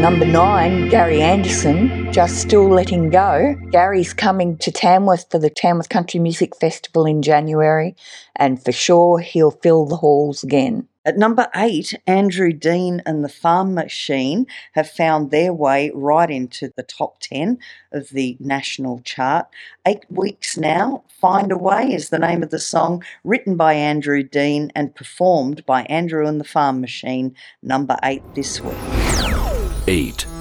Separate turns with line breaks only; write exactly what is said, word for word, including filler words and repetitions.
Number nine, Gary Anderson, Just Still Letting Go. Gary's coming to Tamworth for the Tamworth Country Music Festival in January, and for sure he'll fill the halls again.
At number eight, Andrew Dean and the Farm Machine have found their way right into the top ten of the national chart. Eight weeks now, Find a Way is the name of the song, written by Andrew Dean and performed by Andrew and the Farm Machine, number eight this week.
Eight.